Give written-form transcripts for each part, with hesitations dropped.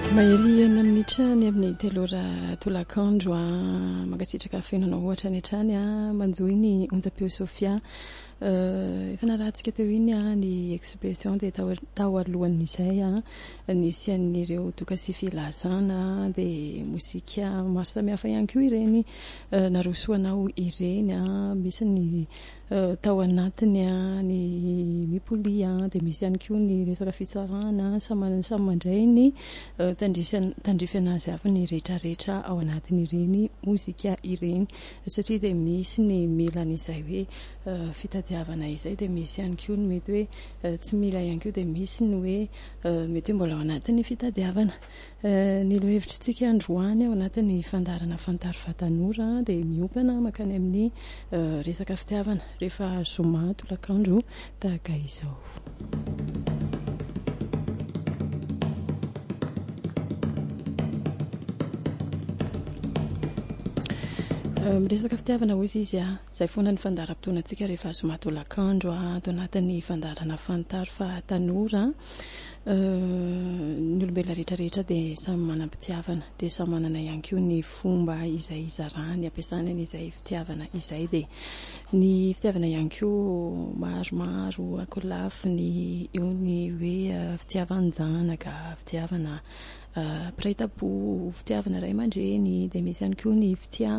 Mahery eny amin'ny trany amin'ny telora tolakandro mankasitraka fenanao ohatra ny trany manjo iny onjam-peo Sofia efa narahantsika teo iny ny expression de tao alohan'izay nisy an'ireo doka sy filazana de mozika maro samihafa ihany koa ireny narosoanao ireny misy ny tao anatiny ny mipoli de misy ihany koa ny resaka fitsarana samy mandray ny tandrify anazy avy ny rehetrarehetra ao anatin'ireny mozika ireny satria de misy ny milan'izay hoe fitadiavana izay de misy ihany koa ny mety hoe tsy mila ihany koa de misy ny hoe mety mbola ao anatin'ny fitadiavana ny lohevitrintsika androany ao anatin'ny fandarana fantaro fatanora de miopana makany amin'ny resaka fitiavana rehefa zoma tolakandro tahaka izao. Resaka fitiavana hozy izy zay foana ny fandaram-potoanantsika rehefa zoma tolakandro ato anatin'ny fandarana fantaro fatanora ny olombelona rehetrarehetra de samy manam-pitiavana de samy manana ihany koa ny fomba izay izarany ampiasana n'izay fitiavana izay de ny fitiavana ihany koa maromaro akolafiny eo ny hoe fitiavan-janaka fitiavana piraitam-po fitiavana ray aman-dreny de misy ihany koa ny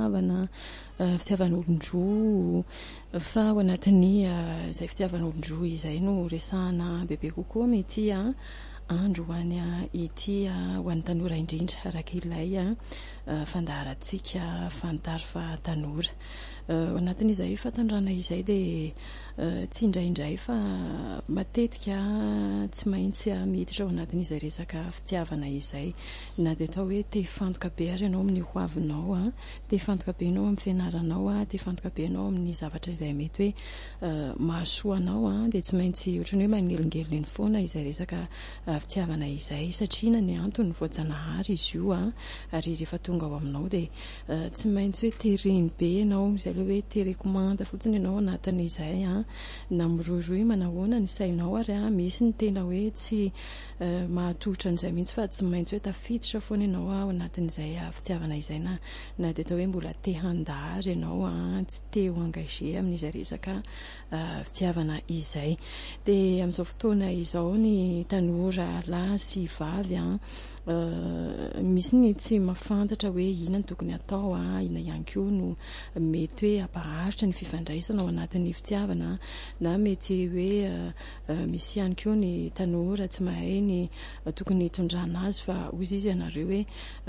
fitiavan'olon-droa fa ao anatin'ny izay fitiavan'olon-droa izay no resahana bebe kokoa mety andro hoany ity ho an'ny tanora indrindra araka ilay fandaharantsika fantaro fa tanora ao anatin'izay fatanrana izay de tsy indraindray fa matetika tsy maintsy miditra ao anatin'izay resaka fitiavana izay na de atao hoe te hifantoka be ary ianao amin'ny hoavinao te hifantoka be ianao amin'ny fianaranao te hifantoka be ianao amin'ny zavatra izay mety hoe mahasoanao de tsy maintsy ohatrany hoe manelingelina eny foana izay resaka fitiavana izay satria na ny antony voajanahary izy io ary rehefa tonga ao aminao de tsy maintsy hoe tereny be ianao izay le hoe terekomanda fotsiny ianao anatin'izay na miroiroy manahoana ny sainao ary misy ny tena hoe tsy mahatotra an'izay mihitsy fa tsy maintsy hoe tafiditra foana ianao ao anatin'izay fitiavana izay na de atao hoe mbola te handary ianao tsy te ho engagé amin'izay resaka fitiavana izay de amin'izao fotoana izao ny tanora lahy sy vavy misy ny tsy mahafantatra hoe inona ny tokony atao inona ihany koa no mety hoe ampaharitra ny fifandraisana ao anatin'ny fitiavana na mety hoe misy ihany koa ny tanora tsy mahay ny tokony hitondrana azy fa ozy izy ianareo hoe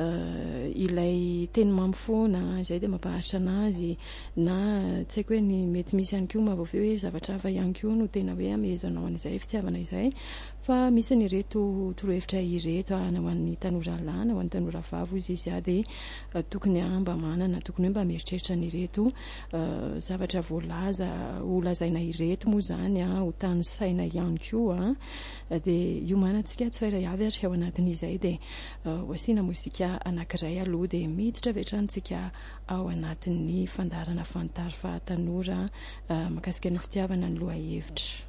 ilay teny mamy foana izay de mampaharitra anazy na tsy haiko hoe ny mety misy ihany koa mahavoafeo hoe zavatra hafa ihany koa no tena hoe amezanao an'izay fitiavana izay fa misy ny reto torohevitra ireto na ho an'ny tanora lahy na ho an'ny tanora vavy izy de tokony mba manana tokony hoe mba mieritreritra ny reto zavatra voalaza ho lazaina ireto moa zany ho tany saina ihany koa de io manantsika tsirairay avy ary ao anatin'izay de ho asiana mozika anankiray aloha de miditra vetrantsika ao anatin'ny fandarana fantaro fa tanora mahakasika ny fitiavana ny loha hevitra.